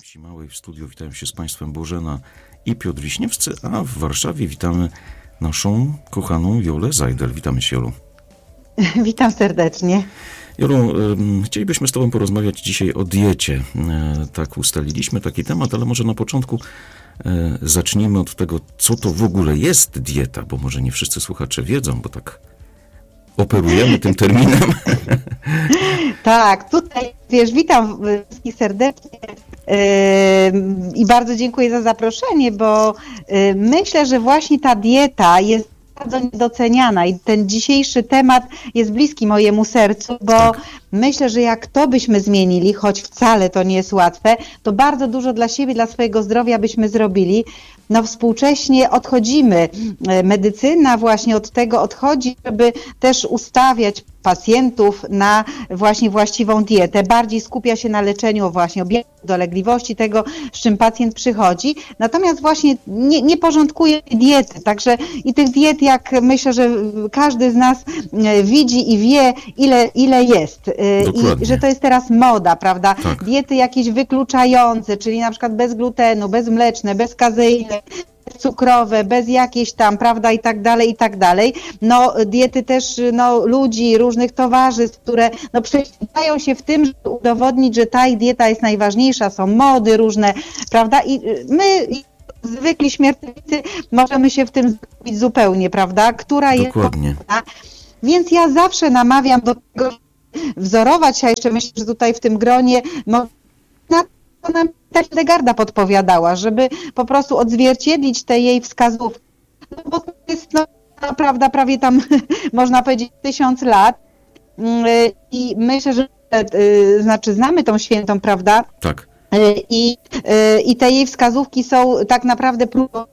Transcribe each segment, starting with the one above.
Wsi Małej w studiu witają się z Państwem Bożena i Piotr Wiśniewscy, a w Warszawie witamy naszą kochaną Jolę Zajdel. Witamy Cię, Jolu. Witam serdecznie. Jolu, chcielibyśmy z Tobą porozmawiać dzisiaj o diecie. Tak ustaliliśmy taki temat, ale może na początku zacznijmy od tego, co to w ogóle jest dieta, bo może nie wszyscy słuchacze wiedzą, bo tak operujemy tym terminem. Tak, tutaj witam wszystkich serdecznie i bardzo dziękuję za zaproszenie, bo myślę, że właśnie ta dieta jest bardzo niedoceniana i ten dzisiejszy temat jest bliski mojemu sercu, bo myślę, że jak to byśmy zmienili, choć wcale to nie jest łatwe, to bardzo dużo dla siebie, dla swojego zdrowia byśmy zrobili. No współcześnie odchodzimy, medycyna właśnie od tego odchodzi, żeby też ustawiać pacjentów na właśnie właściwą dietę. Bardziej skupia się na leczeniu właśnie objawów dolegliwości, tego, z czym pacjent przychodzi. Natomiast właśnie nie porządkuje diety. Także i tych diet, jak myślę, że każdy z nas widzi i wie, ile jest. I że to jest teraz moda, prawda? Tak. Diety jakieś wykluczające, czyli na przykład bez glutenu, bezmleczne, bez kazeiny, cukrowe, bez jakiejś tam, prawda, i tak dalej. No diety też, no ludzi, różnych towarzystw, które no prześcigają się w tym, żeby udowodnić, że ta ich dieta jest najważniejsza, są mody różne, prawda, i my zwykli śmiertelnicy możemy się w tym zgubić zupełnie, prawda, która Dokładnie. jest prawda? Więc ja zawsze namawiam do tego, wzorować się, a jeszcze myślę, że tutaj w tym gronie na to nam Hildegarda podpowiadała, żeby po prostu odzwierciedlić te jej wskazówki, no bo to jest naprawdę prawie tam można powiedzieć 1000 lat i myślę, że znamy tą świętą, prawda? Tak. I te jej wskazówki są tak naprawdę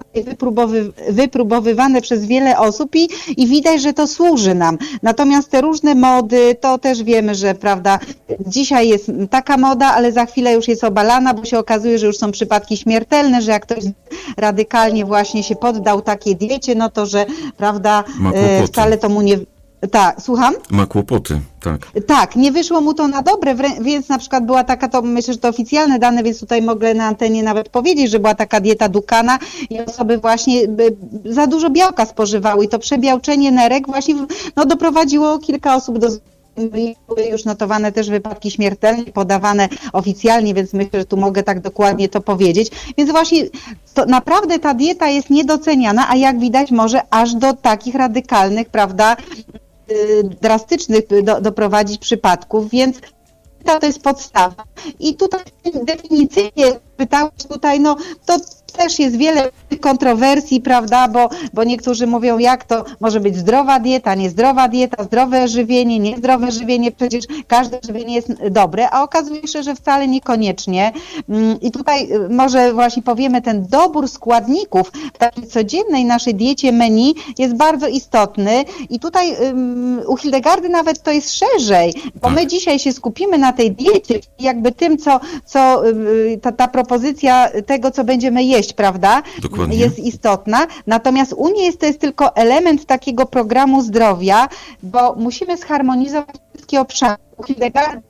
wypróbowywane przez wiele osób i widać, że to służy nam. Natomiast te różne mody, to też wiemy, że prawda, dzisiaj jest taka moda, ale za chwilę już jest obalana, bo się okazuje, że już są przypadki śmiertelne, że jak ktoś radykalnie właśnie się poddał takiej diecie, no to, że prawda, wcale to mu nie... Tak, słucham? Ma kłopoty, tak. Tak, nie wyszło mu to na dobre, więc na przykład była taka, to myślę, że to oficjalne dane, więc tutaj mogę na antenie nawet powiedzieć, że była taka dieta Dukana i osoby właśnie za dużo białka spożywały i to przebiałczenie nerek właśnie doprowadziło kilka osób do... Były już notowane też wypadki śmiertelne, podawane oficjalnie, więc myślę, że tu mogę tak dokładnie to powiedzieć. Więc właśnie to naprawdę ta dieta jest niedoceniana, a jak widać może aż do takich radykalnych, prawda, drastycznych doprowadzić przypadków, więc to jest podstawa. I tutaj definicyjnie pytałeś tutaj, no to też jest wiele kontrowersji, prawda, bo niektórzy mówią, jak to może być zdrowa dieta, niezdrowa dieta, zdrowe żywienie, niezdrowe żywienie, przecież każde żywienie jest dobre, a okazuje się, że wcale niekoniecznie. I tutaj może właśnie powiemy, ten dobór składników w takiej codziennej naszej diecie menu jest bardzo istotny i tutaj u Hildegardy nawet to jest szerzej, bo my dzisiaj się skupimy na tej diecie, jakby tym, co ta propozycja tego, co będziemy jeść, prawda? Dokładnie. Jest istotna. Natomiast u niej to jest tylko element takiego programu zdrowia, bo musimy zharmonizować wszystkie obszary. Hildegarda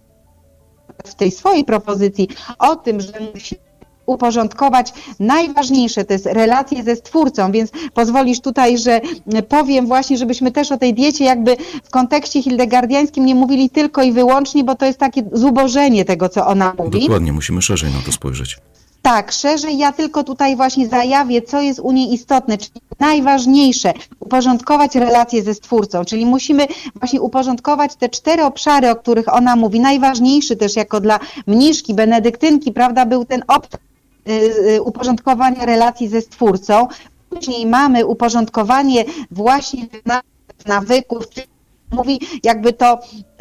w tej swojej propozycji o tym, że musimy uporządkować najważniejsze, to jest relacje ze Stwórcą, więc pozwolisz tutaj, że powiem właśnie, żebyśmy też o tej diecie jakby w kontekście hildegardiańskim nie mówili tylko i wyłącznie, bo to jest takie zubożenie tego, co ona mówi. Dokładnie, musimy szerzej na to spojrzeć. Tak, szerzej ja tylko tutaj właśnie zajawię, co jest u niej istotne, czyli najważniejsze, uporządkować relacje ze Stwórcą, czyli musimy właśnie uporządkować te 4 obszary, o których ona mówi. Najważniejszy też jako dla mniszki, benedyktynki, prawda, był ten obszar uporządkowania relacji ze Stwórcą. Później mamy uporządkowanie właśnie nawyków, czyli mówi jakby to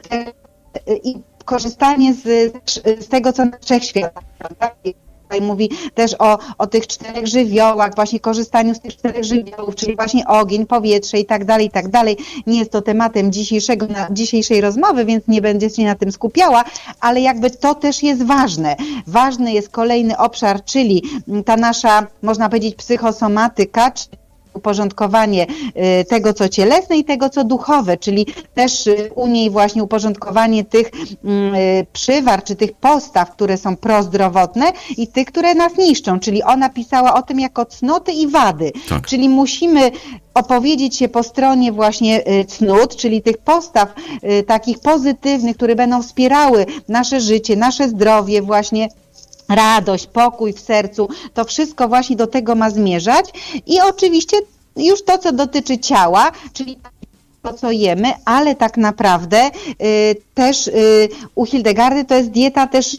i korzystanie z tego, co na wszechświat, prawda? Mówi też o tych 4 żywiołach, właśnie korzystaniu z tych 4 żywiołów, czyli właśnie ogień, powietrze i tak dalej. Nie jest to tematem dzisiejszej rozmowy, więc nie będę się na tym skupiała, ale jakby to też jest ważne. Ważny jest kolejny obszar, czyli ta nasza, można powiedzieć, psychosomatyka, uporządkowanie tego, co cielesne i tego, co duchowe, czyli też u niej właśnie uporządkowanie tych przywar, czy tych postaw, które są prozdrowotne i tych, które nas niszczą, czyli ona pisała o tym jako cnoty i wady, Tak. czyli musimy opowiedzieć się po stronie właśnie cnót, czyli tych postaw takich pozytywnych, które będą wspierały nasze życie, nasze zdrowie, właśnie radość, pokój w sercu, to wszystko właśnie do tego ma zmierzać i oczywiście już to, co dotyczy ciała, czyli to, co jemy, ale tak naprawdę też u Hildegardy to jest dieta też,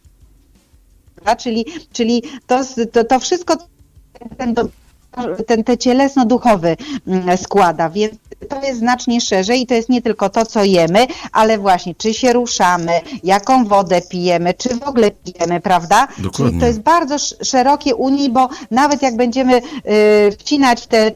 czyli to wszystko te cielesno-duchowy składa, więc to jest znacznie szerzej i to jest nie tylko to, co jemy, ale właśnie czy się ruszamy, jaką wodę pijemy, czy w ogóle pijemy, prawda? Dokładnie. Czyli to jest bardzo szerokie u niej, bo nawet jak będziemy wcinać te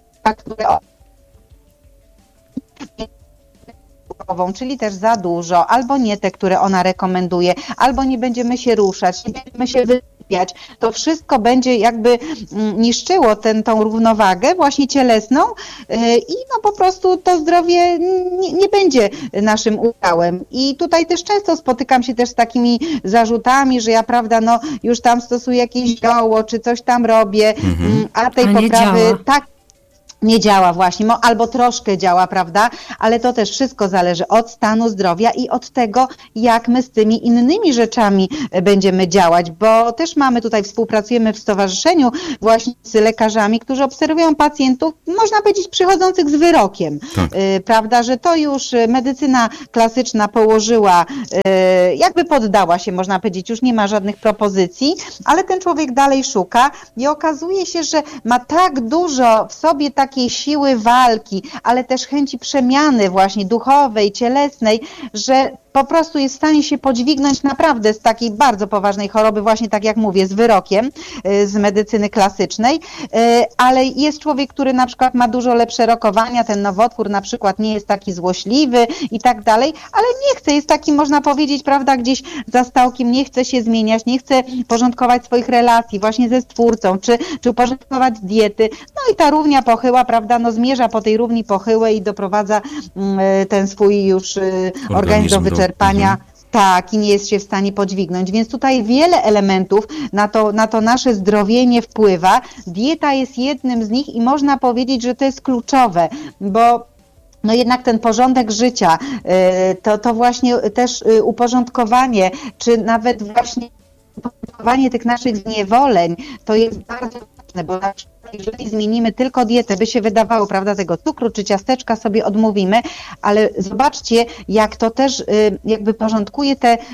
czyli też za dużo, albo nie te, które ona rekomenduje, albo nie będziemy się ruszać, nie będziemy się wysypiać, to wszystko będzie jakby niszczyło tą równowagę właśnie cielesną i no po prostu to zdrowie nie będzie naszym udziałem. I tutaj też często spotykam się też z takimi zarzutami, że ja, prawda, no już tam stosuję jakieś zioło, czy coś tam robię, a tej poprawy tak nie działa właśnie, albo troszkę działa, prawda, ale to też wszystko zależy od stanu zdrowia i od tego, jak my z tymi innymi rzeczami będziemy działać, bo też współpracujemy w stowarzyszeniu właśnie z lekarzami, którzy obserwują pacjentów, można powiedzieć, przychodzących z wyrokiem, tak. Prawda, że to już medycyna klasyczna położyła, jakby poddała się, można powiedzieć, już nie ma żadnych propozycji, ale ten człowiek dalej szuka i okazuje się, że ma tak dużo w sobie takiej siły walki, ale też chęci przemiany właśnie duchowej, cielesnej, że po prostu jest w stanie się podźwignąć naprawdę z takiej bardzo poważnej choroby, właśnie tak jak mówię, z wyrokiem z medycyny klasycznej, ale jest człowiek, który na przykład ma dużo lepsze rokowania, ten nowotwór na przykład nie jest taki złośliwy i tak dalej, ale nie chce, jest taki, można powiedzieć, prawda, gdzieś za stołkiem, nie chce się zmieniać, nie chce porządkować swoich relacji właśnie ze Stwórcą, czy uporządkować diety, no i ta równia pochyła, prawda, no zmierza po tej równi pochyłej i doprowadza ten swój już organizm do wyczerpania. Tak, i nie jest się w stanie podźwignąć, więc tutaj wiele elementów na to nasze zdrowienie wpływa. Dieta jest jednym z nich i można powiedzieć, że to jest kluczowe, bo no jednak ten porządek życia, to właśnie też uporządkowanie, czy nawet właśnie uporządkowanie tych naszych zniewoleń, to jest bardzo ważne, bo na przykład jeżeli zmienimy tylko dietę, by się wydawało, prawda, tego cukru czy ciasteczka sobie odmówimy, ale zobaczcie, jak to też jakby porządkuje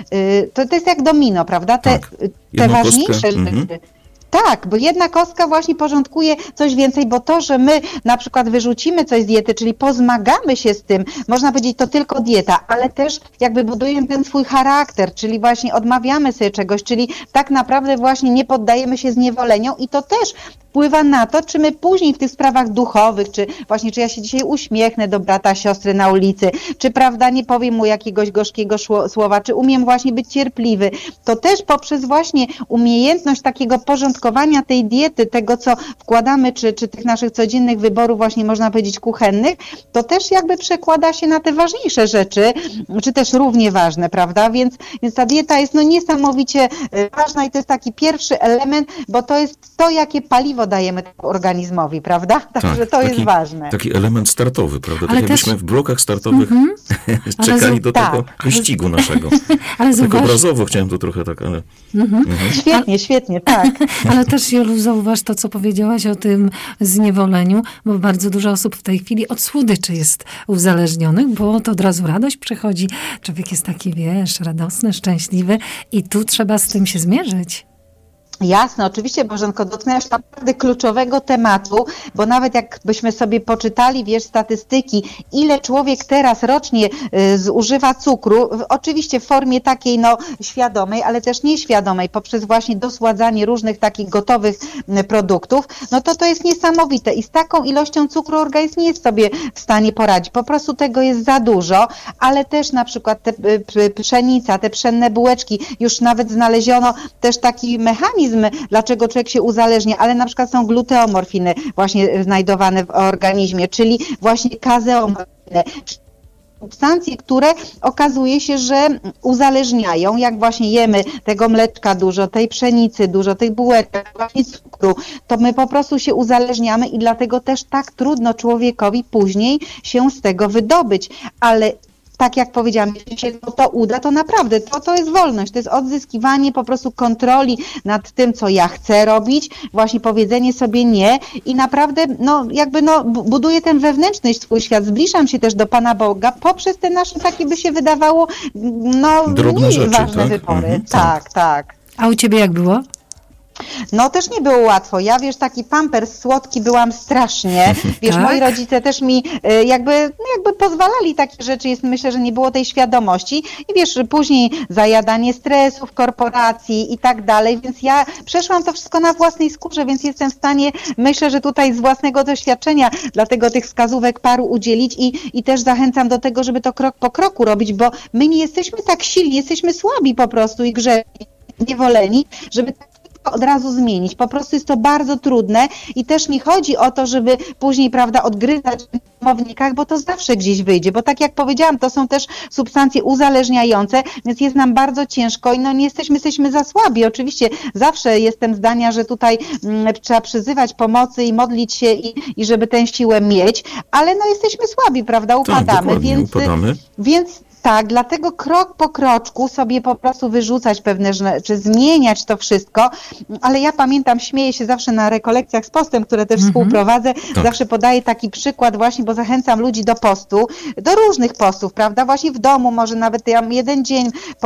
to jest jak domino, prawda, te ważniejsze rzeczy. Tak, bo jedna kostka właśnie porządkuje coś więcej, bo to, że my na przykład wyrzucimy coś z diety, czyli pozmagamy się z tym, można powiedzieć, to tylko dieta, ale też jakby budujemy ten swój charakter, czyli właśnie odmawiamy sobie czegoś, czyli tak naprawdę właśnie nie poddajemy się zniewoleniom i to też wpływa na to, czy my później w tych sprawach duchowych, czy właśnie, czy ja się dzisiaj uśmiechnę do brata, siostry na ulicy, czy prawda, nie powiem mu jakiegoś gorzkiego słowa, czy umiem właśnie być cierpliwy, to też poprzez właśnie umiejętność takiego porządkowania tej diety, tego co wkładamy, czy tych naszych codziennych wyborów właśnie można powiedzieć kuchennych, to też jakby przekłada się na te ważniejsze rzeczy, czy też równie ważne, prawda, więc ta dieta jest no niesamowicie ważna i to jest taki pierwszy element, bo to jest to, jakie paliwo dajemy organizmowi, prawda? Także to jest ważne. Taki element startowy, prawda? Tak jakbyśmy w blokach startowych czekali do tego wyścigu naszego. Ale tak obrazowo chciałem to trochę tak, ale... Świetnie, tak. Ale też, Jolu, zauważ to, co powiedziałaś o tym zniewoleniu, bo bardzo dużo osób w tej chwili od słodyczy jest uzależnionych, bo to od razu radość przychodzi. Człowiek jest taki, wiesz, radosny, szczęśliwy i tu trzeba z tym się zmierzyć. Jasne, oczywiście, Bożenko, dotknęłaś naprawdę kluczowego tematu, bo nawet jakbyśmy sobie poczytali, wiesz, statystyki, ile człowiek teraz rocznie zużywa cukru, oczywiście w formie takiej, no, świadomej, ale też nieświadomej, poprzez właśnie dosładzanie różnych takich gotowych produktów, no to jest niesamowite i z taką ilością cukru organizm nie jest sobie w stanie poradzić. Po prostu tego jest za dużo, ale też na przykład te pszenica, te pszenne bułeczki, już nawet znaleziono też taki mechanizm, mechanizm, dlaczego człowiek się uzależnia, ale na przykład są gluteomorfiny właśnie znajdowane w organizmie, czyli właśnie kazeomorfiny, substancje, które okazuje się, że uzależniają, jak właśnie jemy tego mleczka dużo, tej pszenicy dużo, tych bułeczek, właśnie cukru, to my po prostu się uzależniamy i dlatego też tak trudno człowiekowi później się z tego wydobyć, ale tak jak powiedziałam, jeśli się to uda, to naprawdę to jest wolność, to jest odzyskiwanie po prostu kontroli nad tym, co ja chcę robić, właśnie powiedzenie sobie nie i naprawdę buduję ten wewnętrzny swój świat, zbliżam się też do Pana Boga poprzez te nasze takie by się wydawało drobne mniej rzeczy, ważne tak? wybory. Tak. A u ciebie jak było? No też nie było łatwo. Ja, taki pampers słodki byłam strasznie. Tak? Moi rodzice też mi jakby pozwalali takie rzeczy. Myślę, że nie było tej świadomości. I później zajadanie stresu w korporacji i tak dalej. Więc ja przeszłam to wszystko na własnej skórze, więc jestem w stanie, myślę, że tutaj z własnego doświadczenia, dlatego tych wskazówek paru udzielić i też zachęcam do tego, żeby to krok po kroku robić, bo my nie jesteśmy tak silni, jesteśmy słabi po prostu i grzeczni, niewoleni, żeby od razu zmienić. Po prostu jest to bardzo trudne i też nie chodzi o to, żeby później, odgryzać w domownikach, bo to zawsze gdzieś wyjdzie, bo tak jak powiedziałam, to są też substancje uzależniające, więc jest nam bardzo ciężko i nie jesteśmy za słabi. Oczywiście zawsze jestem zdania, że tutaj trzeba przyzywać pomocy i modlić się i żeby tę siłę mieć, ale jesteśmy słabi, upadamy, więc tak, dlatego krok po kroczku sobie po prostu wyrzucać pewne rzeczy, zmieniać to wszystko, ale ja pamiętam, śmieję się zawsze na rekolekcjach z postem, które też współprowadzę, zawsze podaję taki przykład właśnie, bo zachęcam ludzi do postu, do różnych postów, właśnie w domu, może nawet jeden dzień